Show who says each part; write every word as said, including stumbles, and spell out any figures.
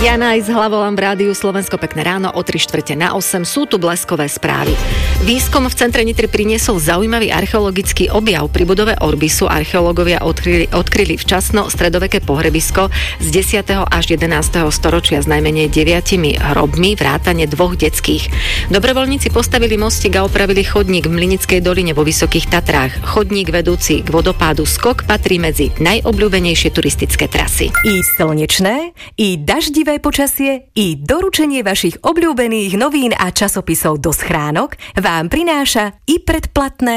Speaker 1: Jana aj s Hlavolám v rádiu Slovensko, pekné ráno, o tri štvrte na osem sú tu bleskové správy. Výskum v centre Nitry priniesol zaujímavý archeologický objav. Pri budove Orbisu archeológovia odkryli, odkryli včasno stredoveké pohrebisko z desiateho až jedenásteho storočia s najmenej deviatimi hrobmi, vrátane dvoch detských. Dobrovoľníci postavili mostík a opravili chodník v Mlynickej doline vo Vysokých Tatrách. Chodník vedúci k vodopádu Skok patrí medzi najobľúbenejšie turistické trasy.
Speaker 2: I slnečné, i daždivé počasie, i doručenie vašich obľúbených novín a časopisov do schránok vám prináša i predplatné